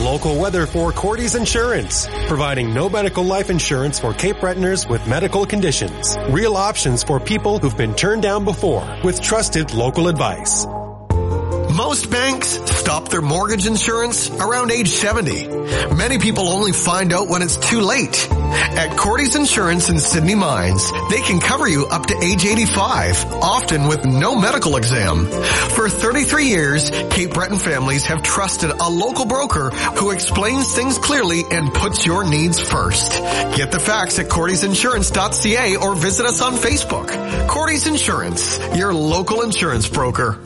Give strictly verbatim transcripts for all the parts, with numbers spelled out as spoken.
local weather for Cordy's Insurance, providing no medical life insurance for Cape Bretoners with medical conditions. Real options for people who've been turned down before with trusted local advice. Most banks stop their mortgage insurance around age seventy. Many people only find out when it's too late. At Cordy's Insurance in Sydney Mines, they can cover you up to age eighty-five, often with no medical exam. For thirty-three years, Cape Breton families have trusted a local broker who explains things clearly and puts your needs first. Get the facts at cordys insurance dot c a or visit us on Facebook. Cordy's Insurance, your local insurance broker.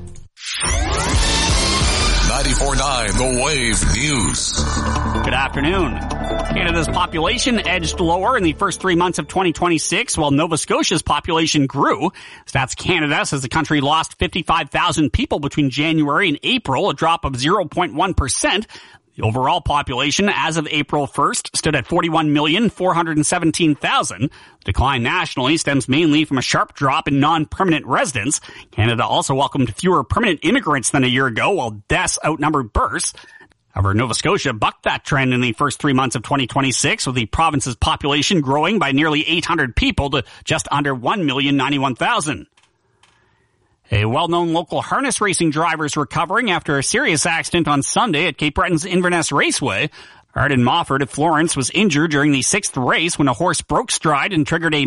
ninety-four point nine The Wave News. Good afternoon. Canada's population edged lower in the first three months of twenty twenty-six, while Nova Scotia's population grew. Stats Canada says the country lost fifty-five thousand people between January and April, a drop of zero point one percent. The overall population as of April first stood at forty-one million four hundred seventeen thousand. The decline nationally stems mainly from a sharp drop in non-permanent residents. Canada also welcomed fewer permanent immigrants than a year ago, while deaths outnumbered births. However, Nova Scotia bucked that trend in the first three months of twenty twenty-six, with the province's population growing by nearly eight hundred people to just under one million ninety-one thousand. A well-known local harness racing driver is recovering after a serious accident on Sunday at Cape Breton's Inverness Raceway. Arden Mofford of Florence was injured during the sixth race when a horse broke stride and triggered a